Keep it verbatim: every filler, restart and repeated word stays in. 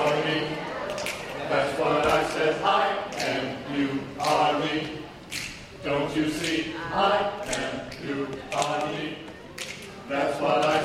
are me. That's what I said, I am, you are me. Don't you see, I am, you are me. That's what I